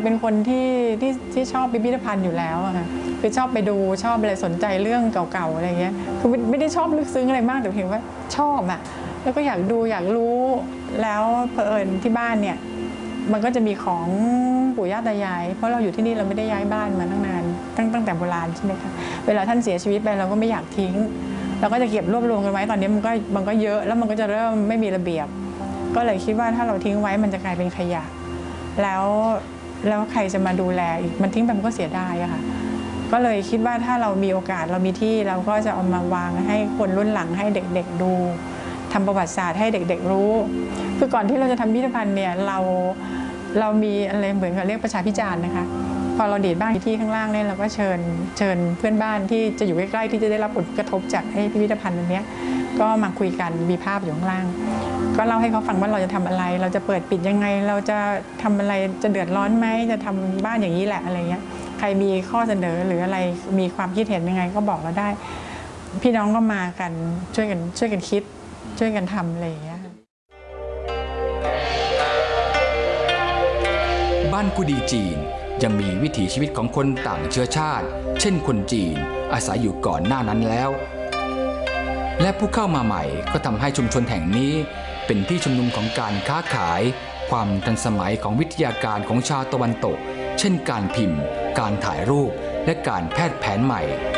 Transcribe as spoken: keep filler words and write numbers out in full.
เป็นคนที่ที่ที่ชอบพิพิธภัณฑ์อยู่แล้วอะค่ะคือชอบไปดูชอบอะไรสนใจเรื่องเก่าๆอะไรเงี้ยคือไม่ได้ชอบลึกซึ้งอะไรมากแต่เพียงว่าชอบอะแล้วก็อยากดูอยากรู้แล้วเผอิญที่บ้านเนี่ยมันก็จะมีของปู่ย่าตายายเพราะเราอยู่ที่นี่เราไม่ได้ย้ายบ้านมาตั้งนานตั้งตั้งแต่โบราณใช่ไหมคะเวลาท่านเสียชีวิตไปเราก็ไม่อยากทิ้งเราก็จะเก็บรวบรวมกันไว้ตอนนี้มันก็มันก็เยอะแล้วมันก็จะเริ่มไม่มีระเบียบก็เลยคิดว่าถ้าเราทิ้งไว้มันจะกลายเป็นขยะแล้วแล้วใครจะมาดูแลอีกมันทิ้งไปมันก็เสียดายอะค่ะก็เลยคิดว่าถ้าเรามีโอกาสเรามีที่เราก็จะเอามาวางให้คนรุ่นหลังให้เด็กๆดูทำประวัติศาสตร์ให้เด็กๆรู้คือก่อนที่เราจะทำพิพิธภัณฑ์เนี่ยเราเรามีอะไรเหมือนกับเรียกประชาพิจารณ์นะคะพอเราดีดบ้านที่ข้างล่างเนี่ยเราก็เชิญเชิญเพื่อนบ้านที่จะอยู่ใกล้ๆที่จะได้รับผลกระทบจากให้พิพิธภัณฑ์อันนี้ก็มาคุยกันมีภาพอยู่ข้างล่างก็เล่าให้เขาฟังว่าเราจะทำอะไรเราจะเปิดปิดยังไงเราจะทำอะไรจะเดือดร้อนไหมจะทำบ้านอย่างนี้แหละอะไรเงี้ยใครมีข้อเสนอหรืออะไรมีความคิดเห็นยังไงก็บอกเราได้พี่น้องก็มากันช่วยกันช่วยกันคิดช่วยกันทำอะไรอย่างเงี้ยบ้านกุดีจีนยังมีวิถีชีวิตของคนต่างเชื้อชาติเช่นคนจีนอาศัยอยู่ก่อนหน้านั้นแล้วและผู้เข้ามาใหม่ก็ทำให้ชุมชนแห่งนี้เป็นที่ชุมนุมของการค้าขายความทันสมัยของวิทยาการของชาวตะวันตกเช่นการพิมพ์การถ่ายรูปและการแพทย์แผนใหม่